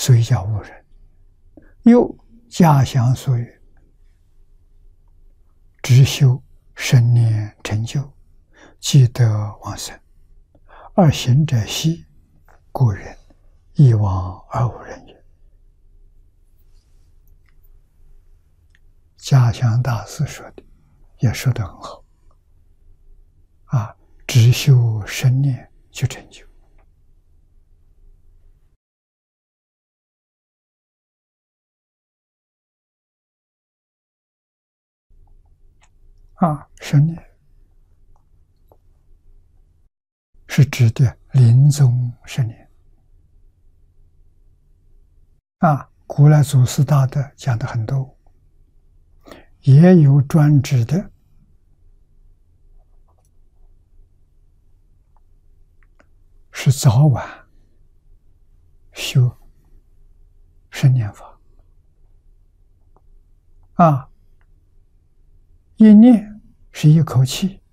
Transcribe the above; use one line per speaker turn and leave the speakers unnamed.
所以叫悟人。又假想所语，只修生念成就，即得往生。二行者悉，故人一往而无人也。嘉祥大师说的也说得很好啊，只修生念就成就啊，生念是指的临终生念啊，古来祖师大德讲的很多，也有专指的是早晚修生念法啊，一念是一口气，